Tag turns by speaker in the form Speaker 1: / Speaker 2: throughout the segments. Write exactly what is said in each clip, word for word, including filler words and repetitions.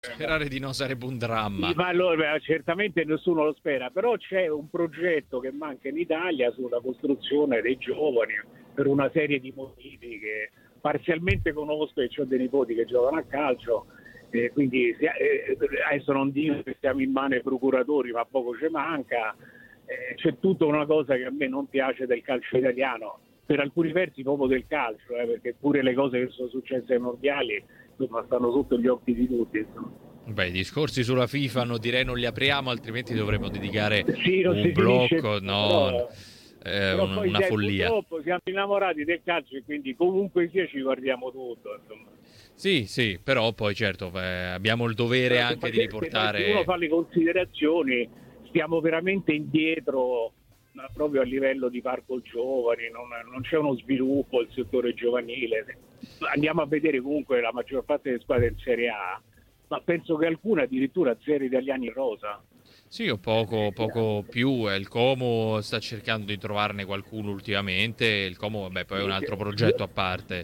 Speaker 1: Sperare di no sarebbe un dramma.
Speaker 2: Sì, ma allora, certamente nessuno lo spera, però c'è un progetto che manca in Italia sulla costruzione dei giovani per una serie di motivi che parzialmente conosco e ho dei nipoti che giocano a calcio, eh, quindi eh, adesso non dico che siamo in mano ai procuratori, ma poco ci manca. Eh, c'è tutta una cosa che a me non piace del calcio italiano, per alcuni versi proprio del calcio, eh, perché pure le cose che sono successe ai mondiali insomma, stanno sotto gli occhi di tutti. Insomma.
Speaker 1: Beh, i discorsi sulla FIFA no, direi non li apriamo, altrimenti dovremmo dedicare
Speaker 2: Sì, non
Speaker 1: un
Speaker 2: si finisce
Speaker 1: blocco,
Speaker 2: più,
Speaker 1: no,
Speaker 2: però,
Speaker 1: eh,
Speaker 2: però
Speaker 1: un-
Speaker 2: poi
Speaker 1: una
Speaker 2: sai,
Speaker 1: follia.
Speaker 2: purtroppo siamo innamorati del calcio e quindi comunque sia ci guardiamo tutto. Insomma.
Speaker 1: Sì, sì, però poi certo eh, abbiamo il dovere
Speaker 2: Però se,
Speaker 1: anche di
Speaker 2: se- se- se uno
Speaker 1: riportare.
Speaker 2: fa le considerazioni, stiamo veramente indietro ma proprio a livello di parco giovani, non, non c'è uno sviluppo il settore giovanile. Andiamo a vedere comunque la maggior parte delle squadre in Serie A, ma penso che alcune addirittura zero italiani in rosa.
Speaker 1: Sì, o poco, poco più. eh, Il Como sta cercando di trovarne qualcuno ultimamente. Il Como, vabbè, poi è un altro progetto a parte.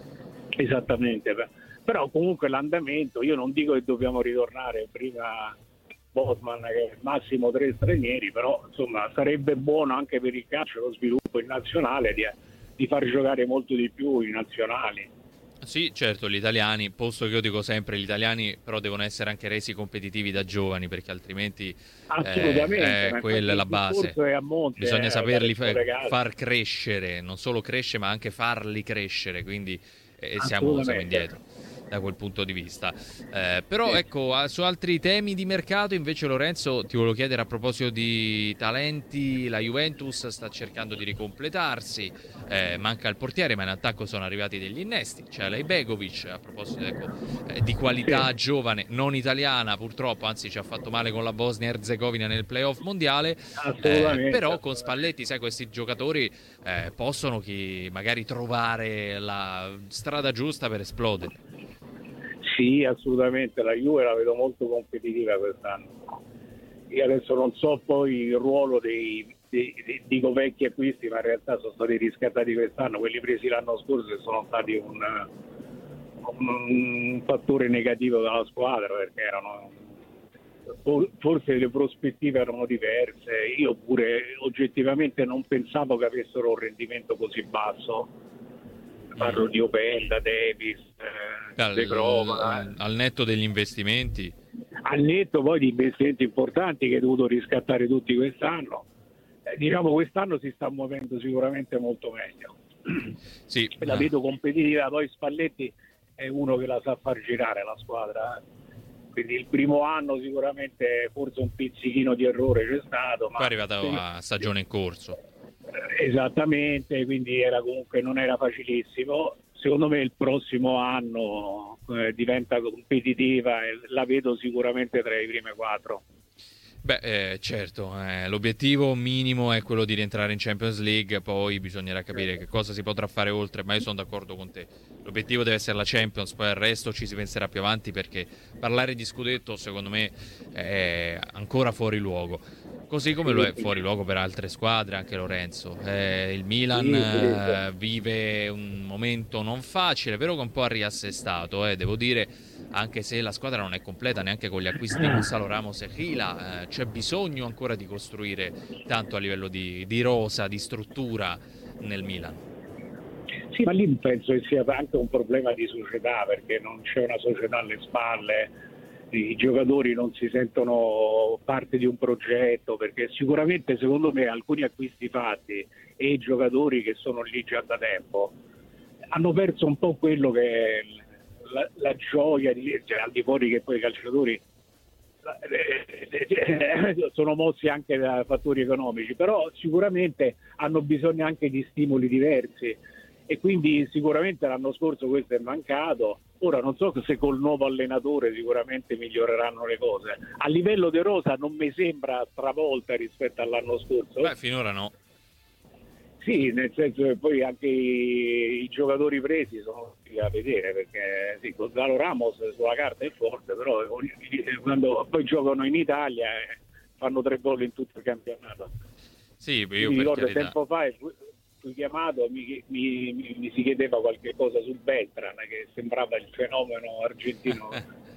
Speaker 2: Esattamente, però comunque l'andamento, io non dico che dobbiamo ritornare prima Bosman che massimo tre stranieri, però insomma sarebbe buono anche per il calcio lo sviluppo in nazionale di, di far giocare molto di più i nazionali.
Speaker 1: Sì, certo, gli italiani, posto che io dico sempre, gli italiani però devono essere anche resi competitivi da giovani, perché altrimenti eh,
Speaker 2: Assolutamente,
Speaker 1: è
Speaker 2: ma
Speaker 1: quella
Speaker 2: infatti
Speaker 1: è
Speaker 2: il
Speaker 1: la base.
Speaker 2: discorso è a monte
Speaker 1: Bisogna
Speaker 2: eh, dalle
Speaker 1: saperli fa-
Speaker 2: scuole calcio.
Speaker 1: far crescere, non solo crescere, ma anche farli crescere, quindi eh, siamo, siamo
Speaker 2: Assolutamente.
Speaker 1: indietro da quel punto di vista. Eh, però ecco, a- su altri temi di mercato invece Lorenzo ti volevo chiedere a proposito di talenti, la Juventus sta cercando di ricompletarsi, eh, manca il portiere ma in attacco sono arrivati degli innesti, c'è Alej Begovic a proposito ecco, eh, di
Speaker 2: Sì,
Speaker 1: qualità giovane, non italiana purtroppo, anzi ci ha fatto male con la Bosnia Herzegovina nel playoff mondiale, eh,
Speaker 2: assolutamente,
Speaker 1: però con
Speaker 2: assolutamente.
Speaker 1: Spalletti sai questi giocatori eh, possono chi, magari trovare la strada giusta per esplodere.
Speaker 2: Sì, assolutamente, la Juve la vedo molto competitiva quest'anno. Io adesso non so poi il ruolo dei, dei, dei dico vecchi acquisti, ma in realtà sono stati riscattati quest'anno, quelli presi l'anno scorso sono stati un, un, un fattore negativo della squadra perché erano forse le prospettive erano diverse, io pure oggettivamente non pensavo che avessero un rendimento così basso,
Speaker 1: Mm.
Speaker 2: parlo di Openda, Davis, eh, De Crova,
Speaker 1: Al, al netto degli investimenti,
Speaker 2: al netto poi di investimenti importanti che hai dovuto riscattare tutti quest'anno, eh, diciamo quest'anno si sta muovendo sicuramente molto meglio.
Speaker 1: sì,
Speaker 2: La
Speaker 1: eh,
Speaker 2: vedo competitiva, poi Spalletti è uno che la sa far girare la squadra, eh. Quindi il primo anno sicuramente forse un pizzichino di errore c'è stato,
Speaker 1: poi è
Speaker 2: ma
Speaker 1: arrivata a stagione in corso.
Speaker 2: esattamente, quindi era comunque non era facilissimo. Secondo me il prossimo anno eh, diventa competitiva e la vedo sicuramente tra i primi quattro.
Speaker 1: Beh, eh, certo, eh, l'obiettivo minimo è quello di rientrare in Champions League, poi bisognerà capire che cosa si potrà fare oltre, ma io sono d'accordo con te. L'obiettivo deve essere la Champions, poi al resto ci si penserà più avanti perché parlare di scudetto secondo me è ancora fuori luogo. Così come lo
Speaker 2: Sì,
Speaker 1: è fuori luogo per altre squadre, anche Lorenzo. Eh, il Milan
Speaker 2: sì, sì,
Speaker 1: eh,
Speaker 2: sì.
Speaker 1: vive un momento non facile, però che un po' ha riassestato, eh, devo dire, anche se la squadra non è completa neanche con gli acquisti di Gonzalo Ramos e Gila, eh, c'è bisogno ancora di costruire tanto a livello di, di rosa, di struttura nel Milan.
Speaker 2: Sì, ma lì penso che sia anche un problema di società perché non c'è una società alle spalle, i giocatori non si sentono parte di un progetto perché sicuramente secondo me alcuni acquisti fatti e i giocatori che sono lì già da tempo hanno perso un po' quello che è la, la gioia di, cioè, al di fuori che poi i calciatori sono mossi anche da fattori economici, però sicuramente hanno bisogno anche di stimoli diversi e quindi sicuramente l'anno scorso questo è mancato. Ora non so se col nuovo allenatore sicuramente miglioreranno le cose. A livello di rosa non mi sembra stravolta rispetto all'anno scorso.
Speaker 1: Beh, finora no.
Speaker 2: Sì, nel senso che poi anche i, i giocatori presi sono da vedere perché sì, Gonzalo Ramos sulla carta è forte, però quando poi giocano in Italia eh, fanno tre gol in tutto il campionato.
Speaker 1: Sì,
Speaker 2: Io
Speaker 1: io
Speaker 2: mi
Speaker 1: per
Speaker 2: ricordo
Speaker 1: carità.
Speaker 2: tempo fa fu, fui chiamato, mi, mi, mi, mi si chiedeva qualche cosa su Beltran che sembrava il fenomeno argentino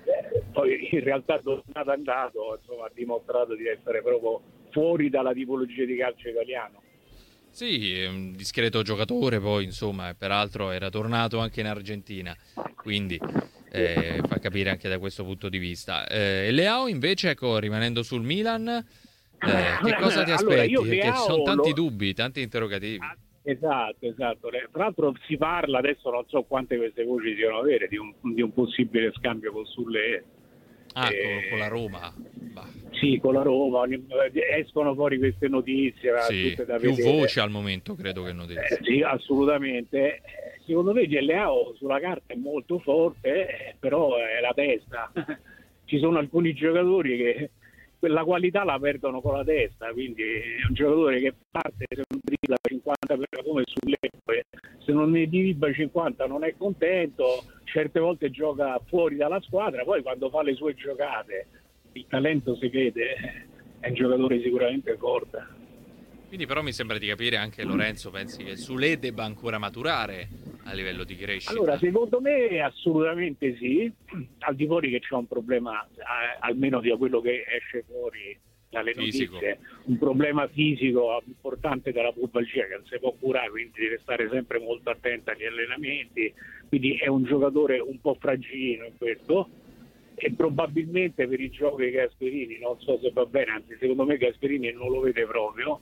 Speaker 2: eh, poi in realtà tornato andato, insomma, ha dimostrato di essere proprio fuori dalla tipologia di calcio italiano.
Speaker 1: Sì, è un discreto giocatore, poi insomma, peraltro era tornato anche in Argentina, quindi eh, fa capire anche da questo punto di vista. Eh, Leao invece, ecco, rimanendo sul Milan, eh, che cosa ti
Speaker 2: Allora, io
Speaker 1: aspetti? Perché ci sono
Speaker 2: Leao
Speaker 1: tanti
Speaker 2: lo...
Speaker 1: dubbi, tanti interrogativi.
Speaker 2: Esatto, esatto. Tra l'altro si parla, adesso non so quante queste voci siano vere, di un, di un possibile scambio con Sulle.
Speaker 1: Ah, con, con la Roma. Bah.
Speaker 2: Sì, con la Roma, escono fuori queste notizie,
Speaker 1: Sì,
Speaker 2: tutte da
Speaker 1: più
Speaker 2: vedere.
Speaker 1: voci al momento credo che notizie.
Speaker 2: Eh, sì, assolutamente. Secondo me Leao sulla carta è molto forte, però è la testa. Ci sono alcuni giocatori che quella qualità la perdono con la testa, quindi è un giocatore che parte se non dribbla cinquanta per come sulle, se non ne dribbla cinquanta non è contento, certe volte gioca fuori dalla squadra, poi quando fa le sue giocate il talento si vede, è un giocatore sicuramente forte.
Speaker 1: Quindi però mi sembra di capire anche Lorenzo, pensi che Sule debba ancora maturare a livello di crescita?
Speaker 2: Allora, secondo me assolutamente sì, al di fuori che c'è un problema, eh, almeno di quello che esce fuori dalle
Speaker 1: fisico.
Speaker 2: notizie, un problema fisico importante della pubalgia che non si può curare, quindi deve stare sempre molto attento agli allenamenti, quindi è un giocatore un po' fragilino in questo, e probabilmente per i giochi Gasperini non so se va bene, anzi secondo me Gasperini non lo vede proprio,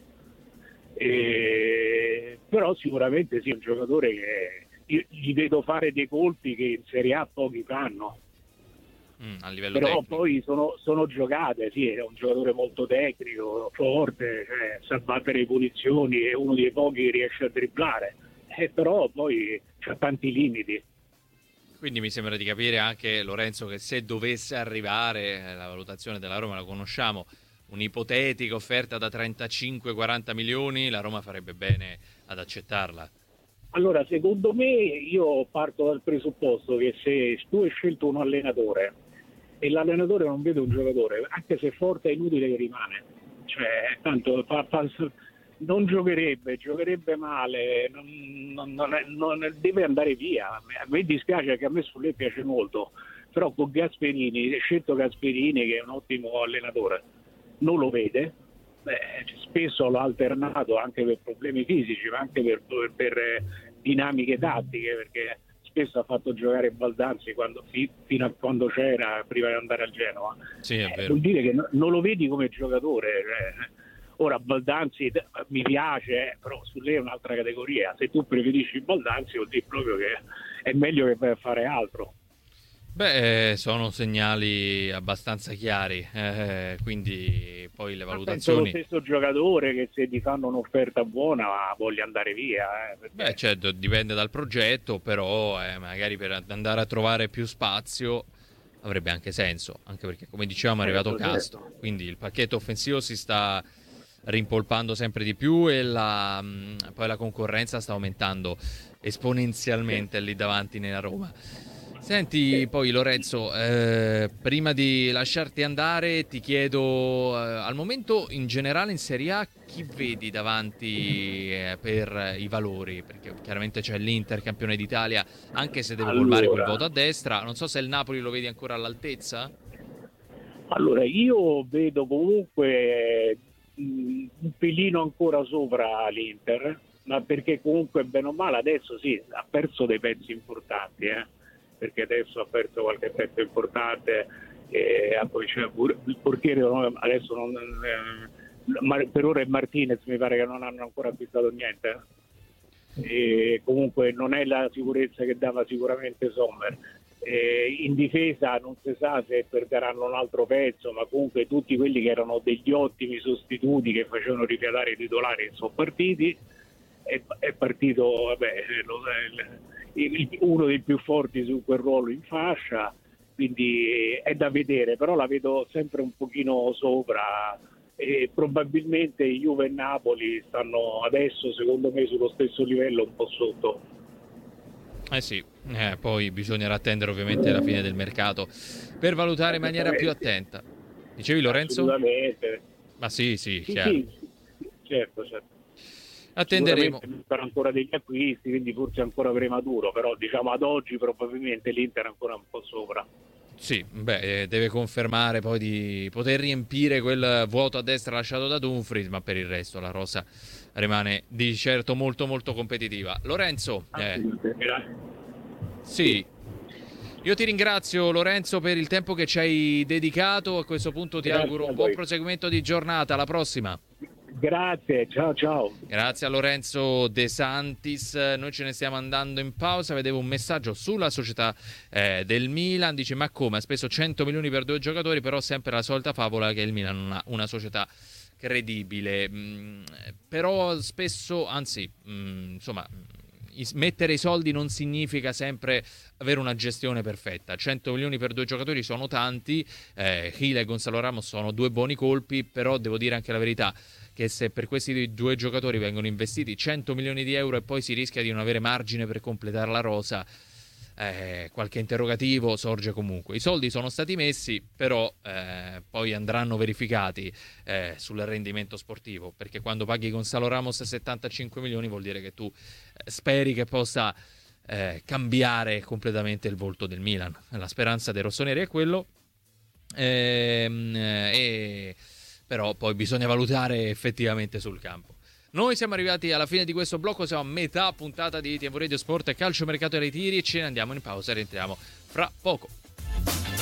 Speaker 2: e... però sicuramente sì, è un giocatore che io gli vedo fare dei colpi che in Serie A pochi fanno.
Speaker 1: Mm, a livello
Speaker 2: però
Speaker 1: tecnico.
Speaker 2: Poi sono, sono giocate, sì, è un giocatore molto tecnico, forte, cioè, sa battere le punizioni, è uno dei pochi che riesce a dribblare, eh, però poi c'ha tanti limiti.
Speaker 1: Quindi mi sembra di capire anche, Lorenzo, che se dovesse arrivare, la valutazione della Roma la conosciamo, un'ipotetica offerta da trentacinque quaranta milioni, la Roma farebbe bene ad accettarla.
Speaker 2: Allora, secondo me, io parto dal presupposto che se tu hai scelto un allenatore e l'allenatore non vede un giocatore, anche se è forte è inutile che rimane. Cioè, tanto fa, fa, non giocherebbe, giocherebbe male, non, non, non, è, non deve andare via. A me dispiace, che a me Sulle piace molto, però con Gasperini, scelto Gasperini che è un ottimo allenatore, non lo vede. Beh, spesso l'ha alternato anche per problemi fisici, ma anche per, per, per dinamiche tattiche, perché spesso ha fatto giocare Baldanzi quando, fino a quando c'era, prima di andare al Genoa.
Speaker 1: Sì, è vero.
Speaker 2: Eh, vuol dire che no, non lo vedi come giocatore. Cioè, ora Baldanzi mi piace, eh, però su lei è un'altra categoria. Se tu preferisci Baldanzi vuol dire proprio che è meglio che vai a fare altro.
Speaker 1: Beh, sono segnali abbastanza chiari, eh, quindi poi le valutazioni...
Speaker 2: Penso lo stesso giocatore che se gli fanno un'offerta buona voglia andare via. Eh, perché...
Speaker 1: Beh, certo, dipende dal progetto, però eh, magari per andare a trovare più spazio avrebbe anche senso, anche perché come dicevamo è arrivato
Speaker 2: certo,
Speaker 1: Castro,
Speaker 2: certo.
Speaker 1: quindi il pacchetto offensivo si sta rimpolpando sempre di più e la, mh, poi la concorrenza sta aumentando esponenzialmente lì davanti nella Roma. Senti, poi Lorenzo, eh, prima di lasciarti andare ti chiedo, eh, al momento in generale in Serie A chi vedi davanti eh, per i valori? Perché chiaramente c'è l'Inter, campione d'Italia, anche se deve
Speaker 2: Allora,
Speaker 1: colmare quel voto a destra. Non so se il Napoli lo vedi ancora all'altezza?
Speaker 2: Allora, io vedo comunque mh, un pelino ancora sopra l'Inter, ma perché comunque bene o male adesso sì, ha perso dei pezzi importanti, eh? Perché adesso ha perso qualche pezzo importante, e poi c'è il portiere adesso non, eh, per ora è Martinez, mi pare che non hanno ancora acquistato niente, e comunque non è la sicurezza che dava sicuramente Sommer. Eh, in difesa non si sa se perderanno un altro pezzo, ma comunque tutti quelli che erano degli ottimi sostituti che facevano rifiatare i titolari sono partiti. È, è partito vabbè, il, il, uno dei più forti su quel ruolo in fascia, quindi è da vedere, però la vedo sempre un pochino sopra, e probabilmente Juve e Napoli stanno adesso secondo me sullo stesso livello, un po' sotto.
Speaker 1: Eh sì, eh, poi bisognerà attendere ovviamente la fine del mercato per valutare in maniera più attenta. Dicevi, Lorenzo?
Speaker 2: Assolutamente.
Speaker 1: Ma sì, sì,
Speaker 2: Sì,
Speaker 1: chiaro.
Speaker 2: sì, certo, certo.
Speaker 1: Attenderemo.
Speaker 2: Per ancora degli acquisti, quindi forse ancora prematuro, però diciamo ad oggi probabilmente l'Inter è ancora un po' sopra.
Speaker 1: Sì, beh, deve confermare poi di poter riempire quel vuoto a destra lasciato da Dumfries, ma per il resto la rosa rimane di certo molto molto competitiva. Lorenzo, eh, sì, io ti ringrazio Lorenzo per il tempo che ci hai dedicato, a questo punto ti
Speaker 2: Grazie
Speaker 1: auguro
Speaker 2: a
Speaker 1: un buon
Speaker 2: voi.
Speaker 1: proseguimento di giornata, alla prossima.
Speaker 2: Grazie, ciao ciao.
Speaker 1: Grazie a Lorenzo De Santis, noi ce ne stiamo andando in pausa, vedevo un messaggio sulla società eh, del Milan, dice ma come, ha speso cento milioni per due giocatori, però sempre la solita favola che il Milan non ha una società credibile, mm, però spesso, anzi, mm, insomma, mettere i soldi non significa sempre avere una gestione perfetta. cento milioni per due giocatori sono tanti, eh, Gil e Gonzalo Ramos sono due buoni colpi, però devo dire anche la verità che se per questi due giocatori vengono investiti cento milioni di euro e poi si rischia di non avere margine per completare la rosa, eh, qualche interrogativo sorge comunque. I soldi sono stati messi, però eh, poi andranno verificati eh, sul rendimento sportivo, perché quando paghi Gonzalo Ramos settantacinque milioni vuol dire che tu eh, speri che possa eh, cambiare completamente il volto del Milan. La speranza dei rossoneri è quello, ehm, e però poi bisogna valutare effettivamente sul campo. Noi siamo arrivati alla fine di questo blocco, siamo a metà puntata di T V Radio Sport e Calcio Mercato e Ritiri, ce ne andiamo in pausa e rientriamo fra poco.